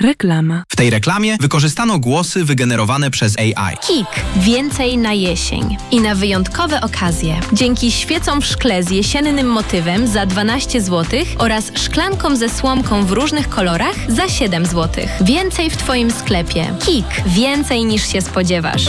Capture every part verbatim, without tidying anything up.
Reklama. W tej reklamie wykorzystano głosy wygenerowane przez A I. KiK. Więcej na jesień. I na wyjątkowe okazje. Dzięki świecom w szkle z jesiennym motywem za dwanaście złotych oraz szklankom ze słomką w różnych kolorach za siedem złotych. Więcej w Twoim sklepie. KiK. Więcej niż się spodziewasz.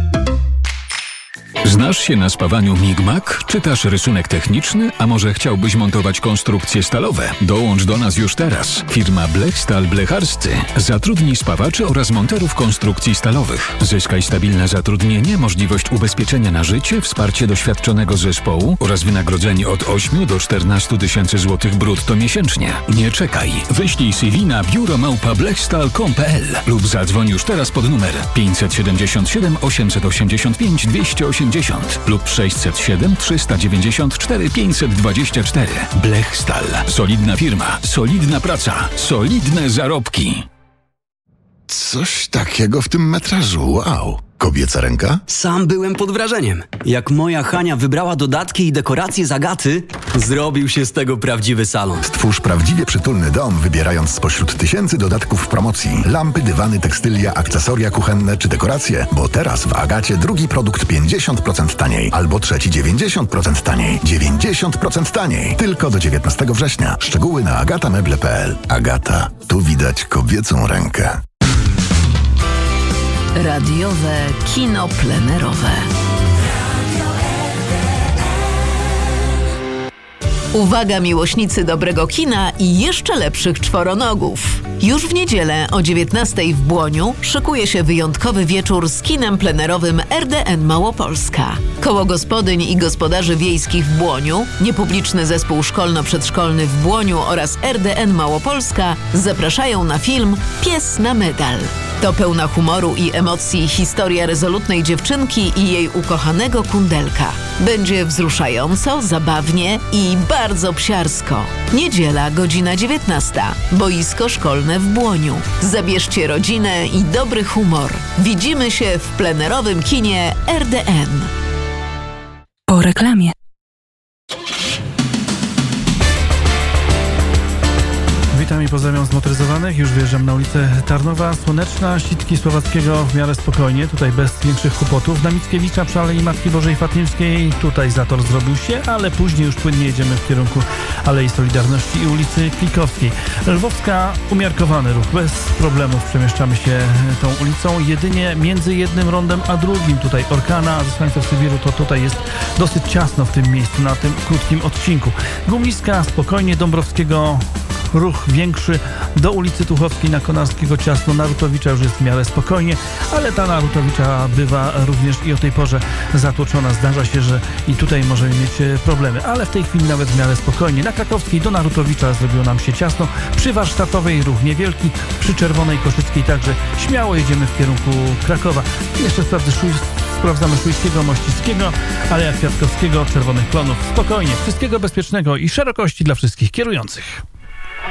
Znasz się na spawaniu Migmak? Czytasz rysunek techniczny? A może chciałbyś montować konstrukcje stalowe? Dołącz do nas już teraz. Firma Blechstal Blecharscy zatrudni spawaczy oraz monterów konstrukcji stalowych. Zyskaj stabilne zatrudnienie, możliwość ubezpieczenia na życie, wsparcie doświadczonego zespołu oraz wynagrodzenie od ośmiu do czternastu tysięcy złotych brutto miesięcznie. Nie czekaj. Wyślij C V na biuro małpa blechstal kropka com kropka p l lub zadzwoń już teraz pod numer pięćset siedemdziesiąt siedem osiemset osiemdziesiąt pięć dwieście osiemdziesiąt lub sześćset siedem trzysta dziewięćdziesiąt cztery pięćset dwadzieścia cztery. Blechstal. Solidna firma, solidna praca, solidne zarobki. Coś takiego w tym metrażu, wow. Kobieca ręka? Sam byłem pod wrażeniem. Jak moja Hania wybrała dodatki i dekoracje z Agaty, zrobił się z tego prawdziwy salon. Stwórz prawdziwie przytulny dom, wybierając spośród tysięcy dodatków w promocji. Lampy, dywany, tekstylia, akcesoria kuchenne czy dekoracje. Bo teraz w Agacie drugi produkt pięćdziesiąt procent taniej, albo trzeci dziewięćdziesiąt procent taniej. dziewięćdziesiąt procent taniej. Tylko do dziewiętnastego września. Szczegóły na agatameble kropka p l. Agata. Tu widać kobiecą rękę. Radiowe kino plenerowe. Uwaga miłośnicy dobrego kina i jeszcze lepszych czworonogów. Już w niedzielę o dziewiętnastej w Błoniu szykuje się wyjątkowy wieczór z kinem plenerowym R D N Małopolska. Koło gospodyń i gospodarzy wiejskich w Błoniu, niepubliczny zespół szkolno-przedszkolny w Błoniu oraz R D N Małopolska zapraszają na film Pies na medal. To pełna humoru i emocji historia rezolutnej dziewczynki i jej ukochanego kundelka. Będzie wzruszająco, zabawnie i bardzo psiarsko. Niedziela, godzina dziewiętnasta. Boisko szkolne w Błoniu. Zabierzcie rodzinę i dobry humor. Widzimy się w plenerowym kinie R D N. Po reklamie. Witam i pozdrawiam zmotoryzowanych. Już wjeżdżam na ulicę Tarnowa. Słoneczna, Sitki Słowackiego w miarę spokojnie. Tutaj bez większych kłopotów. Na Mickiewicza przy Alei Matki Bożej Fatimskiej. Tutaj zator zrobił się, ale później już płynnie jedziemy w kierunku Alei Solidarności i ulicy Klikowskiej. Lwowska, umiarkowany ruch. Bez problemów przemieszczamy się tą ulicą. Jedynie między jednym rondem a drugim. Tutaj Orkana, Zesłańców Sybiru, to tutaj jest dosyć ciasno w tym miejscu, na tym krótkim odcinku. Gumiska, spokojnie. Dąbrowskiego ruch większy do ulicy Tuchowskiej, na Konarskiego ciasno. Narutowicza już jest w miarę spokojnie, ale ta Narutowicza bywa również i o tej porze zatłoczona. Zdarza się, że i tutaj możemy mieć problemy, ale w tej chwili nawet w miarę spokojnie. Na Krakowskiej do Narutowicza zrobiło nam się ciasno. Przy Warsztatowej ruch niewielki, przy Czerwonej Koszyckiej także śmiało jedziemy w kierunku Krakowa. Jeszcze sprawdzę Szuj, sprawdzamy Szujskiego, Mościckiego, Aleja Kwiatkowskiego, Czerwonych Klonów. Spokojnie, wszystkiego bezpiecznego i szerokości dla wszystkich kierujących.